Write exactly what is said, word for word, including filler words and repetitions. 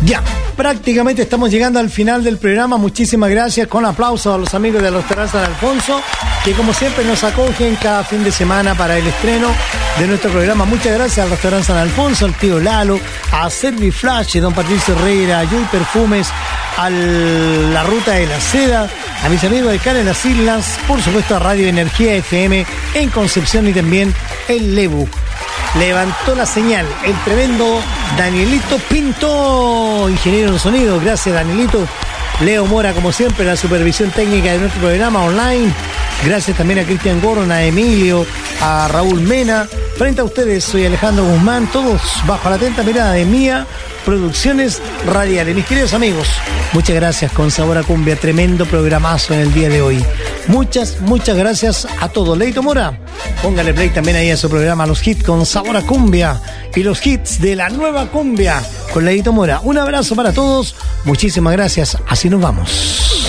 Ya, prácticamente estamos llegando al final del programa. Muchísimas gracias, con aplausos a los amigos de la Restaurante San Alfonso, que como siempre nos acogen cada fin de semana para el estreno de nuestro programa. Muchas gracias al Restaurante San Alfonso, al tío Lalo, a Serviflash, don Patricio Herrera, a Joy Perfumes, a la Ruta de la Seda, a mis amigos de Cana en las Islas, por supuesto a Radio Energía F M en Concepción y también el Lebu. Levantó la señal el tremendo Danielito Pinto, ingeniero de sonido. Gracias, Danielito. Leo Mora, como siempre, la supervisión técnica de nuestro programa online. Gracias también a Cristian Gordon, a Emilio, a Raúl Mena. Frente a ustedes, soy Alejandro Guzmán, todos bajo la atenta mirada de Mía Producciones Radiales. Mis queridos amigos, muchas gracias, con sabor a cumbia, tremendo programazo en el día de hoy. Muchas, muchas gracias a todos. Leito Mora, póngale play también ahí a su programa, los hits con sabor a cumbia y los hits de la nueva cumbia con Leito Mora. Un abrazo para todos, muchísimas gracias, así nos vamos.